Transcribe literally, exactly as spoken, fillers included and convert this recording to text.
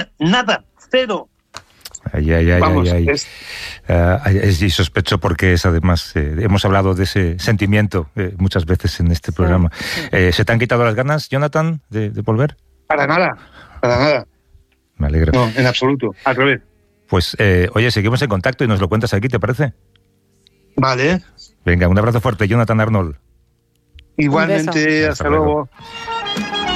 nada, cero. Ay, ay, ay, Vamos, ay, ay. Es... Uh, y sospecho porque es además, eh, hemos hablado de ese sentimiento eh, muchas veces en este programa. Sí. Eh, ¿Se te han quitado las ganas, Jonathan, de, de volver? Para nada, para nada. Me alegro. No, en absoluto, al revés. Pues, eh, oye, seguimos en contacto y nos lo cuentas aquí, ¿te parece? Vale. Venga, un abrazo fuerte, Jonathan Arnold. Igualmente, hasta, hasta luego. luego.